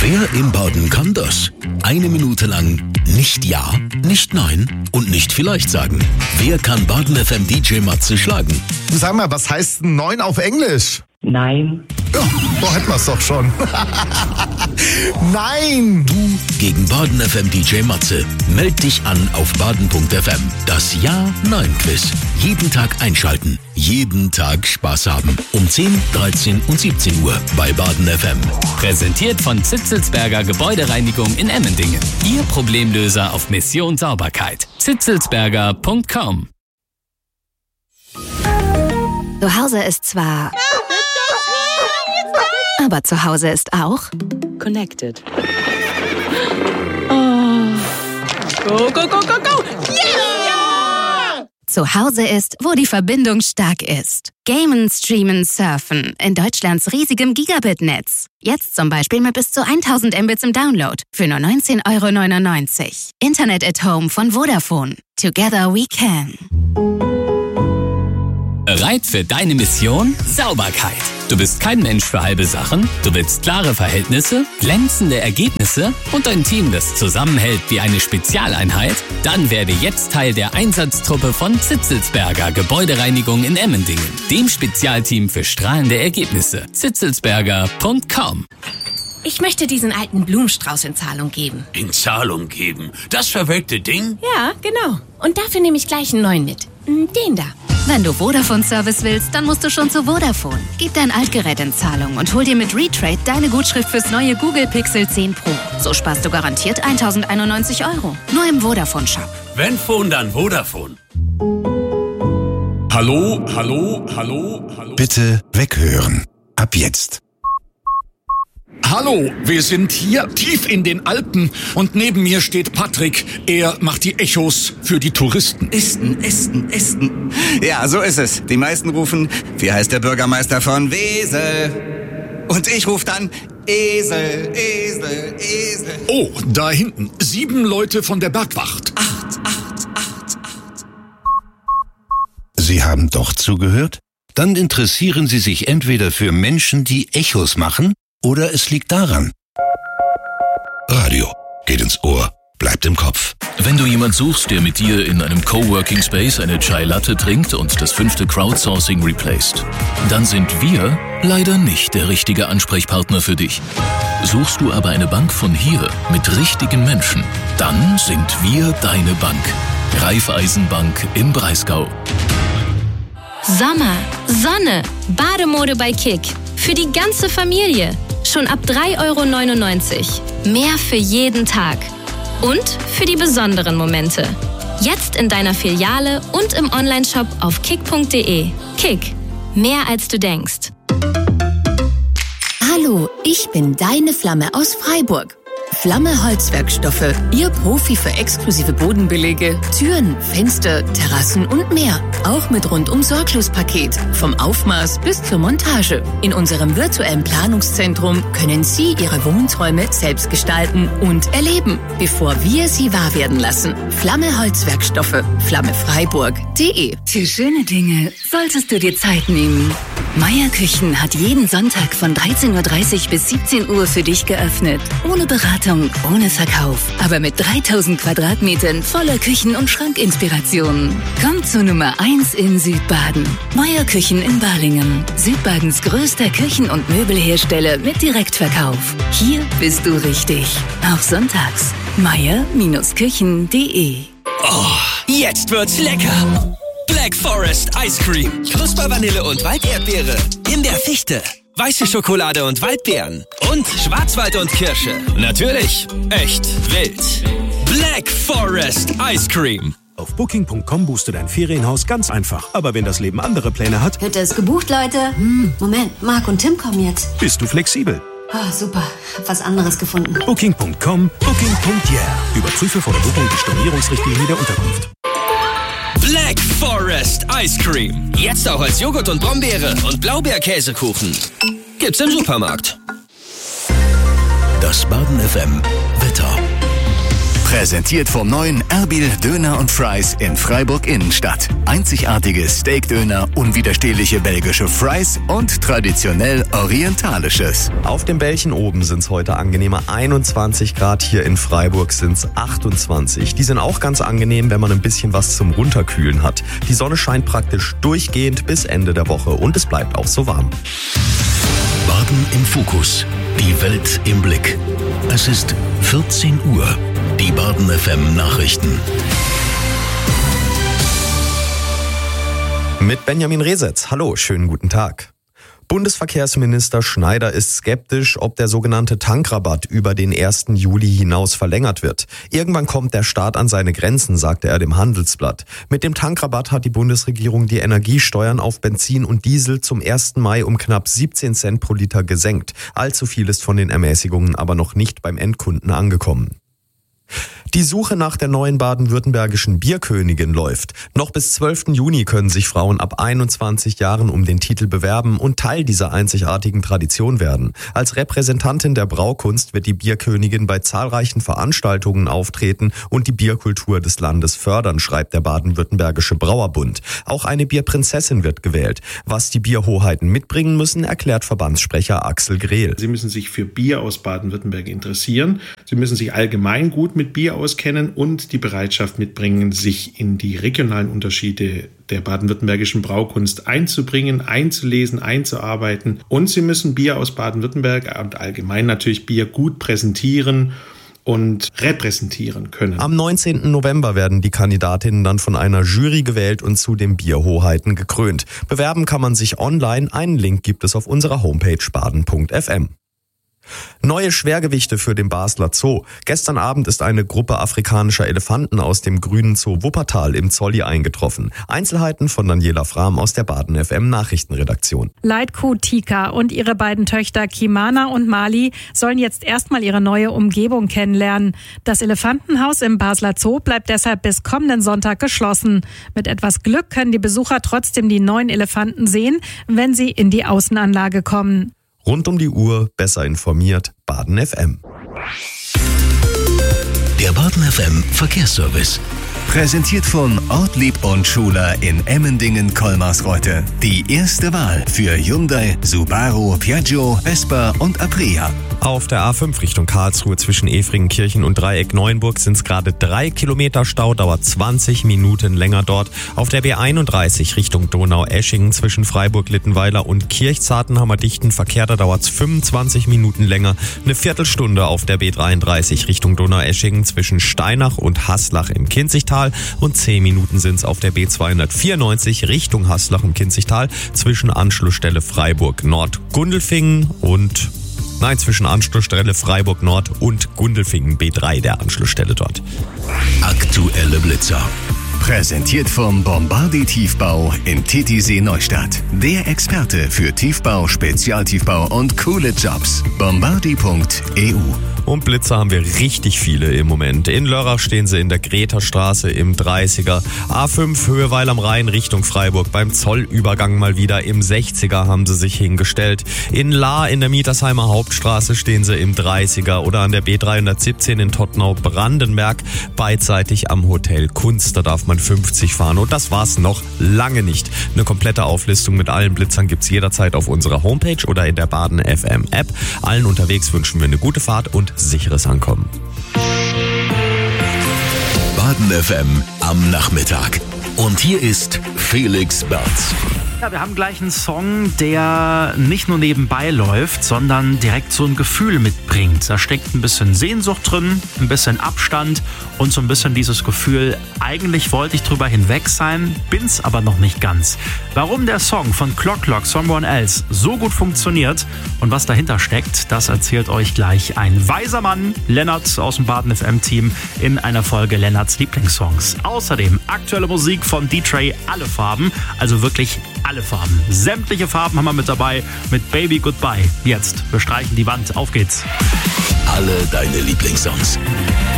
Wer im Baden kann das? 1 Minute lang nicht ja, nicht nein und nicht vielleicht sagen. Wer kann Baden FM DJ Matze schlagen? Sag mal, was heißt 9 auf Englisch? Nein. Ja, da hätten wir es doch schon. Nein! Du gegen Baden FM DJ Matze. Meld dich an auf baden.fm. Das Ja-Nein-Quiz. Jeden Tag einschalten. Jeden Tag Spaß haben. Um 10, 13 und 17 Uhr bei Baden FM. Präsentiert von Zitzelsberger Gebäudereinigung in Emmendingen. Ihr Problemlöser auf Mission Sauberkeit. zitzelsberger.com. Zuhause ist zwar... aber zu Hause ist auch... Connected. Oh. Go, go, go, go, go! Yeah! Zu Hause ist, wo die Verbindung stark ist. Gamen, streamen, surfen. In Deutschlands riesigem Gigabit-Netz. Jetzt zum Beispiel mit bis zu 1000 Mbits im Download. Für nur 19,99 €. Internet at Home von Vodafone. Together we can. Bereit für deine Mission? Sauberkeit. Du bist kein Mensch für halbe Sachen. Du willst klare Verhältnisse, glänzende Ergebnisse und ein Team, das zusammenhält wie eine Spezialeinheit? Dann werde jetzt Teil der Einsatztruppe von Zitzelsberger Gebäudereinigung in Emmendingen, dem Spezialteam für strahlende Ergebnisse. zitzelsberger.com. Ich möchte diesen alten Blumenstrauß in Zahlung geben. In Zahlung geben? Das verwelkte Ding? Ja, genau. Und dafür nehme ich gleich einen neuen mit. Den da. Wenn du Vodafone-Service willst, dann musst du schon zu Vodafone. Gib dein Altgerät in Zahlung und hol dir mit Retrade deine Gutschrift fürs neue Google Pixel 10 Pro. So sparst du garantiert 1091 €. Nur im Vodafone-Shop. Wenn Phone, dann Vodafone. Hallo, hallo, hallo, hallo. Bitte weghören. Ab jetzt. Hallo, wir sind hier tief in den Alpen und neben mir steht Patrick. Er macht die Echos für die Touristen. Esten. Ja, so ist es. Die meisten rufen, wie heißt der Bürgermeister von Wesel? Und ich rufe dann, Esel. Oh, da hinten, 7 Leute von der Bergwacht. 8. Sie haben doch zugehört? Dann interessieren Sie sich entweder für Menschen, die Echos machen, oder es liegt daran. Radio geht ins Ohr, bleibt im Kopf. Wenn du jemand suchst, der mit dir in einem Coworking Space eine Chai Latte trinkt und das 5. Crowdsourcing replaced, dann sind wir leider nicht der richtige Ansprechpartner für dich. Suchst du aber eine Bank von hier mit richtigen Menschen, dann sind wir deine Bank. Raiffeisenbank im Breisgau. Sommer, Sonne, Bademode bei Kick. Für die ganze Familie. Schon ab 3,99 €. Mehr für jeden Tag. Und für die besonderen Momente. Jetzt in deiner Filiale und im Onlineshop auf kick.de. Kick. Mehr als du denkst. Hallo, ich bin deine Flamme aus Freiburg. Flamme Holzwerkstoffe, Ihr Profi für exklusive Bodenbelege, Türen, Fenster, Terrassen und mehr. Auch mit Rundum-Sorglos-Paket. Vom Aufmaß bis zur Montage. In unserem virtuellen Planungszentrum können Sie Ihre Wohnträume selbst gestalten und erleben, bevor wir sie wahr werden lassen. Flamme Holzwerkstoffe, flammefreiburg.de. Für schöne Dinge solltest du dir Zeit nehmen. Meier Küchen hat jeden Sonntag von 13:30 Uhr bis 17 Uhr für dich geöffnet. Ohne Beratung, ohne Verkauf. Aber mit 3000 Quadratmetern voller Küchen- und Schrankinspirationen. Komm zur Nummer 1 in Südbaden. Meier Küchen in Balingen. Südbadens größter Küchen- und Möbelhersteller mit Direktverkauf. Hier bist du richtig. Auch sonntags. meier-küchen.de. Oh, jetzt wird's lecker. Black Forest Ice Cream. Knusper Vanille und Walderdbeere. In der Fichte. Weiße Schokolade und Waldbeeren. Und Schwarzwald und Kirsche. Natürlich. Echt wild. Black Forest Ice Cream. Auf Booking.com buchst du dein Ferienhaus ganz einfach. Aber wenn das Leben andere Pläne hat... Hütte ist gebucht, Leute. Moment, Marc und Tim kommen jetzt. Bist du flexibel. Oh, super. Hab was anderes gefunden. Booking.com, Booking.yeah. Überprüfe vor der Buchung die Stornierungsrichtlinie der Unterkunft. Black Forest Ice Cream. Jetzt auch als Joghurt und Brombeere und Blaubeerkäsekuchen. Gibt's im Supermarkt. Das Baden FM Wetter. Präsentiert vom neuen Erbil Döner und Fries in Freiburg Innenstadt. Einzigartige Steakdöner, unwiderstehliche belgische Fries und traditionell orientalisches. Auf dem Bällchen oben sind es heute angenehme 21 Grad, hier in Freiburg sind es 28. Die sind auch ganz angenehm, wenn man ein bisschen was zum Runterkühlen hat. Die Sonne scheint praktisch durchgehend bis Ende der Woche und es bleibt auch so warm. Baden im Fokus. Die Welt im Blick. Es ist 14 Uhr. Die Baden FM Nachrichten. Mit Benjamin Resetz. Hallo, schönen guten Tag. Bundesverkehrsminister Schneider ist skeptisch, ob der sogenannte Tankrabatt über den 1. Juli hinaus verlängert wird. Irgendwann kommt der Staat an seine Grenzen, sagte er dem Handelsblatt. Mit dem Tankrabatt hat die Bundesregierung die Energiesteuern auf Benzin und Diesel zum 1. Mai um knapp 17 Cent pro Liter gesenkt. Allzu viel ist von den Ermäßigungen aber noch nicht beim Endkunden angekommen. Die Suche nach der neuen baden-württembergischen Bierkönigin läuft. Noch bis 12. Juni können sich Frauen ab 21 Jahren um den Titel bewerben und Teil dieser einzigartigen Tradition werden. Als Repräsentantin der Braukunst wird die Bierkönigin bei zahlreichen Veranstaltungen auftreten und die Bierkultur des Landes fördern, schreibt der Baden-Württembergische Brauerbund. Auch eine Bierprinzessin wird gewählt. Was die Bierhoheiten mitbringen müssen, erklärt Verbandssprecher Axel Grehl. Sie müssen sich für Bier aus Baden-Württemberg interessieren. Sie müssen sich allgemein gut mit Bier auskennen und die Bereitschaft mitbringen, sich in die regionalen Unterschiede der baden-württembergischen Braukunst einzubringen, einzulesen, einzuarbeiten. Und sie müssen Bier aus Baden-Württemberg und allgemein natürlich Bier gut präsentieren und repräsentieren können. Am 19. November werden die Kandidatinnen dann von einer Jury gewählt und zu den Bierhoheiten gekrönt. Bewerben kann man sich online. Einen Link gibt es auf unserer Homepage baden.fm. Neue Schwergewichte für den Basler Zoo. Gestern Abend ist eine Gruppe afrikanischer Elefanten aus dem grünen Zoo Wuppertal im Zolli eingetroffen. Einzelheiten von Daniela Frahm aus der Baden FM Nachrichtenredaktion. Leitkuh Tika und ihre beiden Töchter Kimana und Mali sollen jetzt erstmal ihre neue Umgebung kennenlernen. Das Elefantenhaus im Basler Zoo bleibt deshalb bis kommenden Sonntag geschlossen. Mit etwas Glück können die Besucher trotzdem die neuen Elefanten sehen, wenn sie in die Außenanlage kommen. Rund um die Uhr, besser informiert, Baden FM. Der Baden FM Verkehrsservice. Präsentiert von Ortlieb und Schuler in Emmendingen-Kolmarsreuth. Die erste Wahl für Hyundai, Subaru, Piaggio, Vespa und Aprilia. Auf der A5 Richtung Karlsruhe zwischen Efringenkirchen und Dreieck Neuenburg sind es gerade 3 Kilometer Stau, dauert 20 Minuten länger dort. Auf der B31 Richtung Donau-Eschingen zwischen Freiburg-Littenweiler und Kirchzarten haben wir dichten Verkehr, da dauert es 25 Minuten länger. Eine Viertelstunde auf der B33 Richtung Donau-Eschingen zwischen Steinach und Haslach im Kinzigtal und 10 Minuten sind es auf der B294 Richtung Haslach im Kinzigtal zwischen Anschlussstelle Freiburg-Nord-Gundelfingen und zwischen Anschlussstelle Freiburg Nord und Gundelfingen B3 der Anschlussstelle dort. Aktuelle Blitzer. Präsentiert vom Bombardi Tiefbau in Titisee Neustadt. Der Experte für Tiefbau, Spezialtiefbau und coole Jobs. Bombardi.eu. Und Blitzer haben wir richtig viele im Moment. In Lörrach stehen sie in der Greta-Straße im 30er. A5 Höheweil am Rhein Richtung Freiburg. Beim Zollübergang mal wieder im 60er haben sie sich hingestellt. In Lahr in der Mietersheimer Hauptstraße stehen sie im 30er. Oder an der B317 in Tottenau-Brandenberg beidseitig am Hotel Kunst. Da darf man 50 fahren. Und das war's noch lange nicht. Eine komplette Auflistung mit allen Blitzern gibt's jederzeit auf unserer Homepage oder in der Baden FM App. Allen unterwegs wünschen wir eine gute Fahrt und sicheres Ankommen. Baden FM am Nachmittag. Und hier ist Felix Berz. Ja, wir haben gleich einen Song, der nicht nur nebenbei läuft, sondern direkt so ein Gefühl mitbringt. Da steckt ein bisschen Sehnsucht drin, ein bisschen Abstand und so ein bisschen dieses Gefühl, eigentlich wollte ich drüber hinweg sein, bin's aber noch nicht ganz. Warum der Song von Clock Clock, Someone Else, so gut funktioniert und was dahinter steckt, das erzählt euch gleich ein weiser Mann, Lennart aus dem Baden FM-Team, in einer Folge Lennarts Lieblingssongs. Außerdem aktuelle Musik von D-Tray, alle Farben, also wirklich alle Farben. Sämtliche Farben haben wir mit dabei mit Baby Goodbye. Jetzt, wir streichen die Wand. Auf geht's. Alle deine Lieblingssongs.